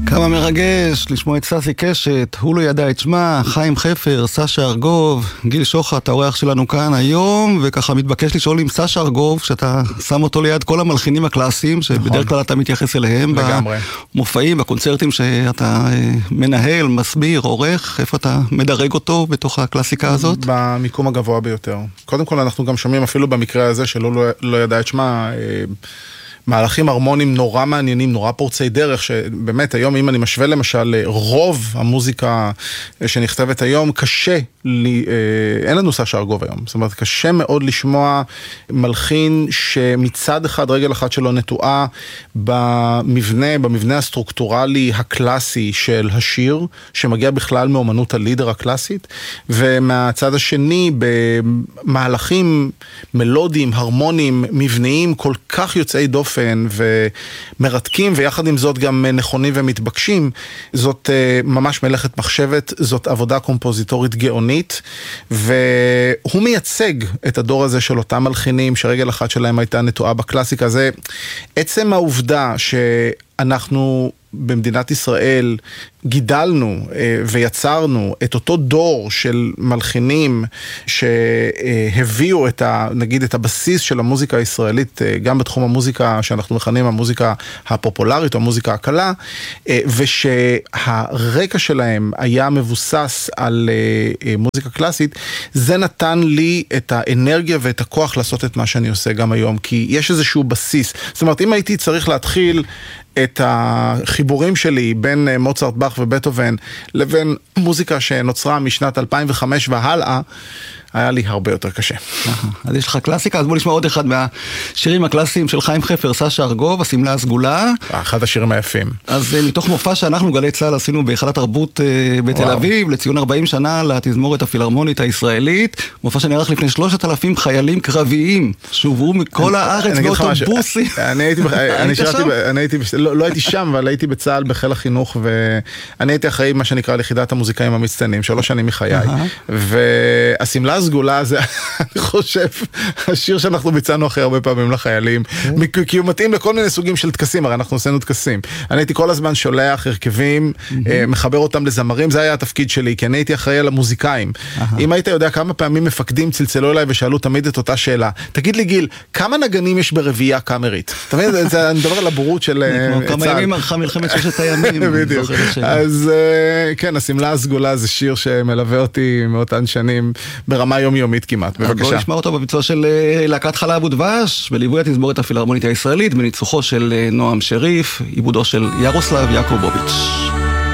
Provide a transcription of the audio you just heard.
כמה מרגש לשמוע את ססי קשת, הוא לא ידע את שמה, חיים חפר, סשה ארגוב, גיל שוחט, האורח שלנו כאן היום, וככה מתבקש לשאול עם סשה ארגוב, שאתה שם אותו ליד כל המלחינים הקלאסיים, שבדרך כלל אתה מתייחס אליהם, במופעים, בקונצרטים שאתה מנהל, מסביר, עורך, איפה אתה מדרג אותו בתוך הקלאסיקה הזאת? במיקום הגבוה ביותר. קודם כל אנחנו גם שומעים אפילו במקרה הזה שלא לא ידע את שמה, מהלכים הרמונים נורא מעניינים, נורא פורצי דרך, שבאמת היום אם אני משווה למשל רוב המוזיקה שנכתבת היום, קשה לי, אין לנו סשה ארגוב היום, זאת אומרת קשה מאוד לשמוע מלחין שמצד אחד רגל אחת שלו נטועה במבנה הסטרוקטורלי הקלאסי של השיר, שמגיע בכלל מאומנות הלידר הקלאסית, ומהצד השני במהלכים מלודיים, הרמוניים, מבניים, כל כך יוצאי דופן, ומרתקים, ויחד עם זאת גם נכונים ומתבקשים. זאת ממש מלאכת מחשבת, זאת עבודה קומפוזיטורית גאונית, והוא מייצג את הדור הזה של אותם מלחינים שרגל אחת שלהם הייתה נטועה בקלאסיקה. זה עצם העובדה שאנחנו במדינת ישראל גידלנו ויצרנו את אותו דור של מלחינים שהביאו נגיד את הבסיס של המוזיקה הישראלית, גם בתחום המוזיקה שאנחנו מכנים המוזיקה הפופולרית או המוזיקה הקלה, ושהרקע שלהם היה מבוסס על מוזיקה קלאסית, זה נתן לי את האנרגיה ואת הכוח לעשות את מה שאני עושה גם היום, כי יש איזשהו בסיס. זאת אומרת, אם הייתי צריך להתחיל את החיבורים שלי בין מוצרט, באך ובטהובן לבין מוזיקה שנוצרה משנת 2005 והלאה, היה לי הרבה יותר קשה. אז יש לך קלאסיקה, אז בוא נשמע עוד אחד מהשירים הקלאסיים של חיים חפר, סשה ארגוב, הסמלה הסגולה. אחד השירים היפים. אז מתוך מופע שאנחנו גלי צהל עשינו בהיכל התרבות בתל אביב, לציון 40 שנה לתזמורת הפילהרמונית הישראלית, מופע שנערך לפני 3,000 חיילים קרביים, שהובאו מכל הארץ באוטובוסים. לא הייתי שם, אבל הייתי בצהל בחיל החינוך, ואני הייתי אחראי מה שנקרא ליחידת המוזיקאים המצטיינים, 3 שנים מחיי. והסמלה הסגולה זה, אני חושב, השיר שאנחנו ביצענו אחרי הרבה פעמים לחיילים, כי הוא מתאים לכל מיני סוגים של תקסים, הרי אנחנו עשינו תקסים. אני הייתי כל הזמן שולח הרכבים, מחבר אותם לזמרים, זה היה התפקיד שלי, כי אני הייתי אחראי על המוזיקאים. אם היית יודע כמה פעמים מפקדים צלצלו אליי ושאלו תמיד את אותה שאלה, תגיד לי גיל, כמה נגנים יש ברביעייה קאמרית? תמיד אני מדבר על הבורות של כמה ימים ערכה מלחמת 6 הימים. בדיוק. אז כן, הסמלה הסגולה זה שיר שמלווה אותי מאותן שנים ברמה יומיומית כמעט. בבקשה. בוא נשמע אותו בביצוע של להקת חלב ודבש, בליווי התזמורת הפילהרמונית הישראלית, בניצוחו של נועם שריף, עיבודו של ירוסלב יעקובוביץ'.